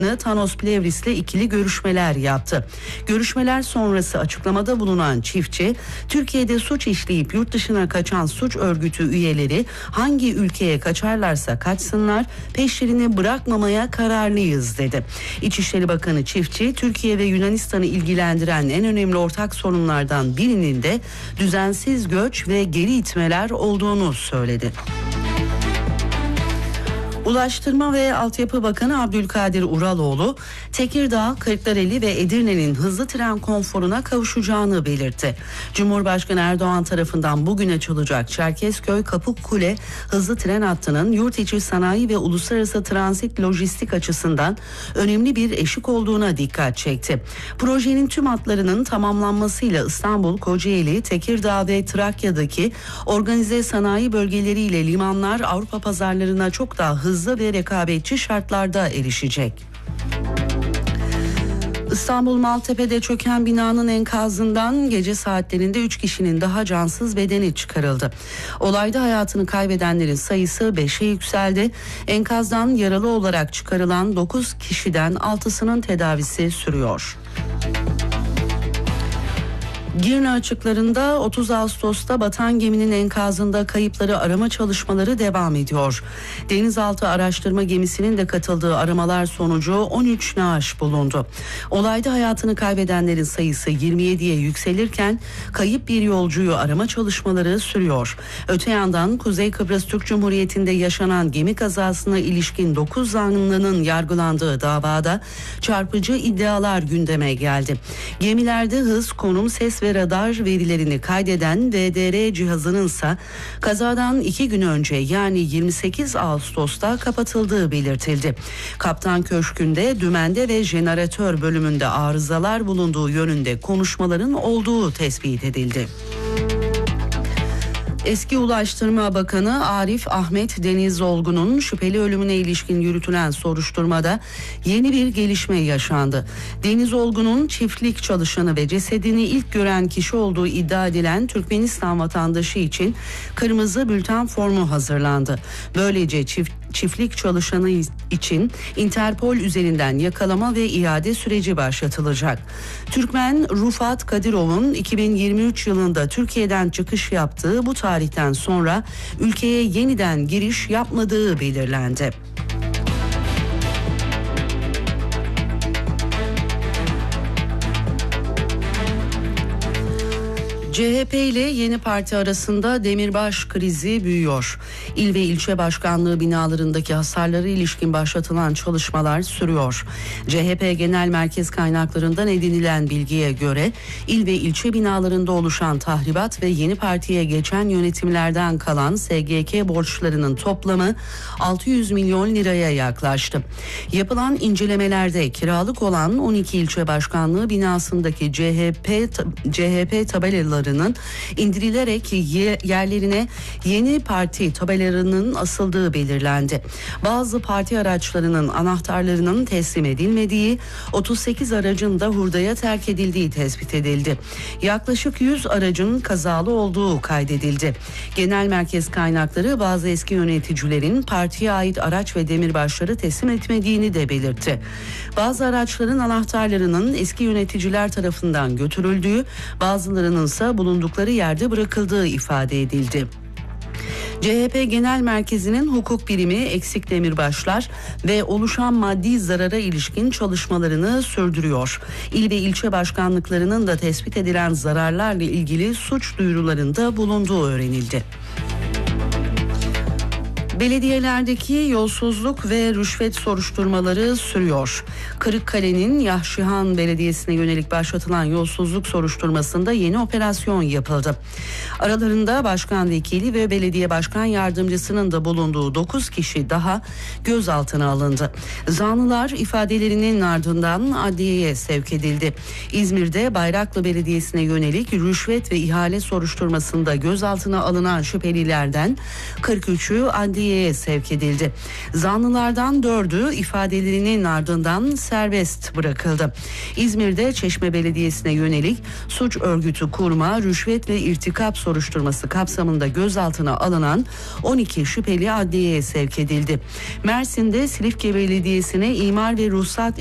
Thanos Plevris'le ikili görüşmeler yaptı. Görüşmeler sonrası açıklamada bulunan çiftçi, Türkiye'de suç işleyip yurt dışına kaçan suç örgütü üyeleri hangi ülkeye kaçarlarsa kaçsınlar, peşlerini bırakmamaya kararlıyız dedi. İçişleri Bakanı Çiftçi, Türkiye ve Yunanistan'ı ilgilendiren en önemli ortak sorunlardan birinin de düzensiz göç ve geri itmeler olduğunu söyledi. Ulaştırma ve Altyapı Bakanı Abdülkadir Uraloğlu, Tekirdağ, Kırklareli ve Edirne'nin hızlı tren konforuna kavuşacağını belirtti. Cumhurbaşkanı Erdoğan tarafından bugün açılacak Çerkezköy-Kapıkkule hızlı tren hattının yurt içi sanayi ve uluslararası transit lojistik açısından önemli bir eşik olduğuna dikkat çekti. Projenin tüm hatlarının tamamlanmasıyla İstanbul, Kocaeli, Tekirdağ ve Trakya'daki organize sanayi bölgeleriyle limanlar Avrupa pazarlarına çok daha hızlı ve rekabetçi şartlarda erişecek. İstanbul Maltepe'de çöken binanın enkazından gece saatlerinde 3 kişinin daha cansız bedeni çıkarıldı. Olayda hayatını kaybedenlerin sayısı 5'e yükseldi. Enkazdan yaralı olarak çıkarılan 9 kişiden 6'sının tedavisi sürüyor. Girne açıklarında 30 Ağustos'ta batan geminin enkazında kayıpları arama çalışmaları devam ediyor. Denizaltı araştırma gemisinin de katıldığı aramalar sonucu 13 naaş bulundu. Olayda hayatını kaybedenlerin sayısı 27'ye yükselirken kayıp bir yolcuyu arama çalışmaları sürüyor. Öte yandan Kuzey Kıbrıs Türk Cumhuriyeti'nde yaşanan gemi kazasına ilişkin 9 zanlının yargılandığı davada çarpıcı iddialar gündeme geldi. Gemilerde hız, konum, ses ve radar verilerini kaydeden VDR cihazının ise kazadan 2 gün önce yani 28 Ağustos'ta kapatıldığı belirtildi. Kaptan Köşkü'nde dümende ve jeneratör bölümünde arızalar bulunduğu yönünde konuşmaların olduğu tespit edildi. Eski Ulaştırma Bakanı Arif Ahmet Deniz Olgun'un şüpheli ölümüne ilişkin yürütülen soruşturmada yeni bir gelişme yaşandı. Deniz Olgun'un çiftlik çalışanı ve cesedini ilk gören kişi olduğu iddia edilen Türkmenistan vatandaşı için kırmızı bülten formu hazırlandı. Böylece çiftlik çalışanı için Interpol üzerinden yakalama ve iade süreci başlatılacak. Türkmen Rufat Kadirov'un 2023 yılında Türkiye'den çıkış yaptığı bu tarihten sonra ülkeye yeniden giriş yapmadığı belirlendi. CHP ile yeni parti arasında demirbaş krizi büyüyor. İl ve ilçe başkanlığı binalarındaki hasarlara ilişkin başlatılan çalışmalar sürüyor. CHP Genel Merkez kaynaklarından edinilen bilgiye göre il ve ilçe binalarında oluşan tahribat ve yeni partiye geçen yönetimlerden kalan SGK borçlarının toplamı 600 milyon liraya yaklaştı. Yapılan incelemelerde kiralık olan 12 ilçe başkanlığı binasındaki CHP tabelalarının indirilerek yerlerine yeni parti tabelalarının asıldığı belirlendi. Bazı parti araçlarının anahtarlarının teslim edilmediği, 38 aracın da hurdaya terk edildiği tespit edildi. Yaklaşık 100 aracın kazalı olduğu kaydedildi. Genel merkez kaynakları bazı eski yöneticilerin partiye ait araç ve demirbaşları teslim etmediğini de belirtti. Bazı araçların anahtarlarının eski yöneticiler tarafından götürüldüğü, bazılarının ise bulundukları yerde bırakıldığı ifade edildi. CHP Genel Merkezi'nin hukuk birimi eksik demirbaşlar ve oluşan maddi zarara ilişkin çalışmalarını sürdürüyor. İl ve ilçe başkanlıklarının da tespit edilen zararlarla ilgili suç duyurularında bulunduğu öğrenildi. Belediyelerdeki yolsuzluk ve rüşvet soruşturmaları sürüyor. Kırıkkale'nin Yahşihan Belediyesi'ne yönelik başlatılan yolsuzluk soruşturmasında yeni operasyon yapıldı. Aralarında başkan vekili ve belediye başkan yardımcısının da bulunduğu 9 kişi daha gözaltına alındı. Zanlılar ifadelerinin ardından adliyeye sevk edildi. İzmir'de Bayraklı Belediyesi'ne yönelik rüşvet ve ihale soruşturmasında gözaltına alınan şüphelilerden 43'ü adliye adliyeye sevk edildi. Zanlılardan 4'ü ifadelerinin ardından serbest bırakıldı. İzmir'de Çeşme Belediyesi'ne yönelik suç örgütü kurma, rüşvet ve irtikap soruşturması kapsamında gözaltına alınan 12 şüpheli adliyeye sevk edildi. Mersin'de Silifke Belediyesi'ne imar ve ruhsat